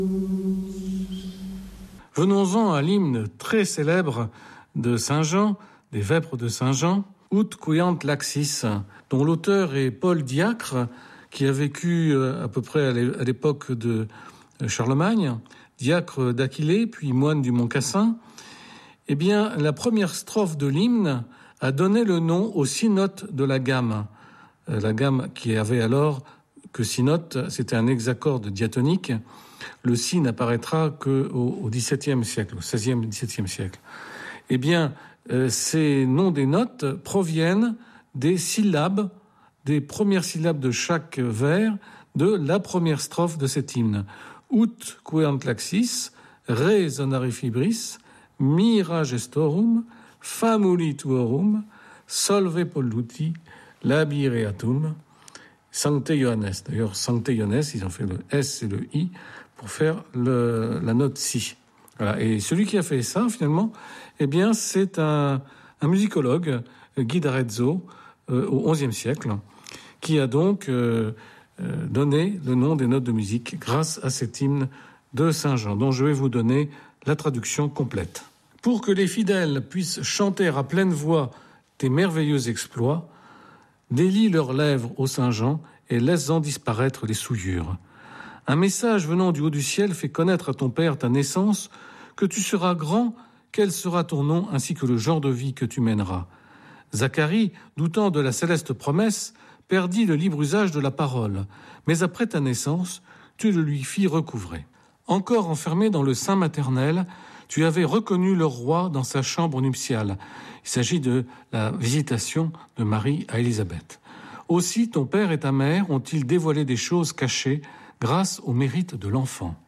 Venons-en à l'hymne très célèbre de Saint-Jean, des Vêpres de Saint-Jean, Ut quiant laxis, dont l'auteur est Paul Diacre, qui a vécu à peu près à l'époque de Charlemagne, diacre d'Aquilée, puis moine du Mont-Cassin. Eh bien, la première strophe de l'hymne a donné le nom aux 6 notes de la gamme. La gamme qui avait alors que 6 notes, c'était un hexacorde diatonique. Le si n'apparaîtra qu'au XVIIe siècle, au XVIe et XVIIe siècle. Eh bien, ces noms des notes proviennent des syllabes, des premières syllabes de chaque vers de la première strophe de cet hymne. Ut queant laxis, re sonare fibris, mira gestorum, famuli tuorum, solve polluti, labireatum, Sancte Johannes. D'ailleurs, Sancte Johannes, ils ont fait le S et le I pour faire la note Si. Voilà. Et celui qui a fait ça, finalement, eh bien, c'est un musicologue, Guy d'Arezzo, au XIe siècle, qui a donc donné le nom des notes de musique grâce à cet hymne de Saint-Jean, dont je vais vous donner la traduction complète. Pour que les fidèles puissent chanter à pleine voix tes merveilleux exploits, délie leurs lèvres au Saint-Jean et laisse-en disparaître les souillures. Un message venant du haut du ciel fait connaître à ton Père ta naissance, que tu seras grand, quel sera ton nom, ainsi que le genre de vie que tu mèneras. Zacharie, doutant de la céleste promesse, perdit le libre usage de la parole, mais après ta naissance, tu le lui fis recouvrer. Encore enfermé dans le sein maternel, tu avais reconnu le roi dans sa chambre nuptiale. Il s'agit de la visitation de Marie à Élisabeth. Aussi, ton père et ta mère ont-ils dévoilé des choses cachées grâce au mérite de l'enfant.